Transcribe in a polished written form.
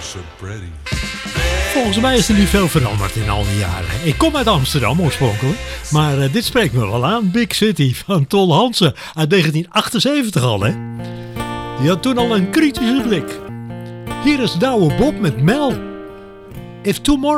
so pretty. Volgens mij is er niet veel veranderd in al die jaren. Ik kom uit Amsterdam oorspronkelijk, maar dit spreekt me wel aan. Big City van Tol Hansen uit 1978 al, hè. Die had toen al een kritische blik. Hier is Douwe Bob met Mel. If Tomorrow